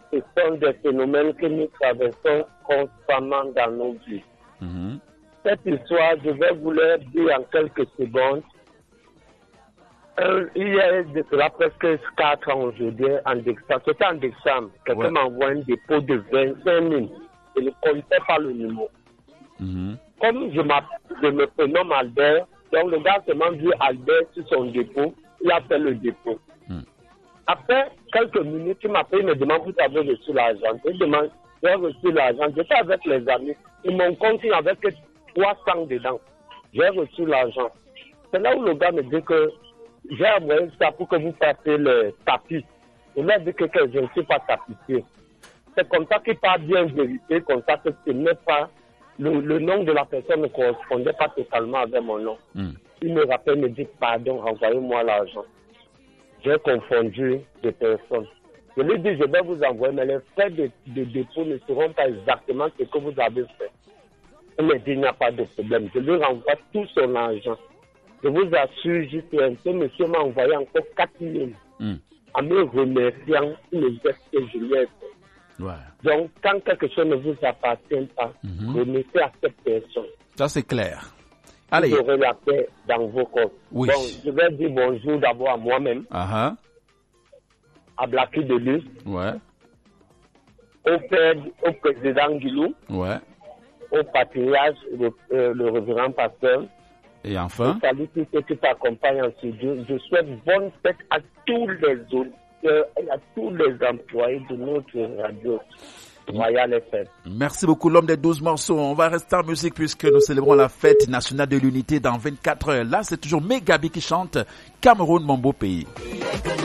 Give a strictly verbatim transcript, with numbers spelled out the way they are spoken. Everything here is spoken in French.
ce sont des phénomènes que nous traversons constamment dans nos vies. Mm-hmm. Cette histoire, je vais vous la dire en quelques secondes. Euh, il y a de cela presque quatre ans aujourd'hui, en décembre, c'était en décembre, quelqu'un Ouais. m'a envoyé un dépôt de vingt-cinq mille. Je ne comptais pas le numéro. Mm-hmm. Comme je, je me prénomme Albert, donc le gars seulement vu Albert sur son dépôt, il a fait le dépôt. Mm. Après quelques minutes, il m'appelle, il me demande vous avez reçu l'argent. Je demande, j'ai reçu l'argent. J'étais avec les amis. Ils m'ont compté avec trois cents dedans. J'ai reçu l'argent. C'est là où le gars me dit que j'ai envoyé ça pour que vous fassiez le tapis. Il m'a dit que, que je ne suis pas tapissier. C'est comme ça qu'il parle bien vérité, comme ça que ce n'est pas, le, le nom de la personne ne correspondait pas totalement avec mon nom. Mm. Il me rappelle, me dit pardon, renvoyez-moi l'argent. J'ai confondu des personnes. Je lui dis, je vais vous envoyer, mais les frais de, de dépôt ne seront pas exactement ce que vous avez fait. Il me dit, il n'y a pas de problème. Je lui renvoie tout son argent. Je vous assure, juste un peu, monsieur m'a envoyé encore quatre mille. Mm. En me remerciant pour le geste que je lui ai fait. Ouais. Donc, quand quelque chose ne vous appartient pas, Mhm. remettez à cette personne. Ça, c'est clair. Allez. Vous aurez la paix dans vos corps. Oui. Bon, je vais dire bonjour d'abord à moi-même, Uh-huh. à Blacky Deluxe, Ouais. au père, au président Guilou, Ouais. au patriarche, le, euh, le révérend pasteur. Et enfin? Je salue tous ceux qui t'accompagnent en studio. Je souhaite bonne fête à tous les auditeurs et à tous les employés de notre radio Royal F M. Merci beaucoup, l'homme des douze morceaux. On va rester en musique puisque nous célébrons la fête nationale de l'unité dans vingt-quatre heures. Là, c'est toujours Megabi qui chante Cameroun, mon beau pays.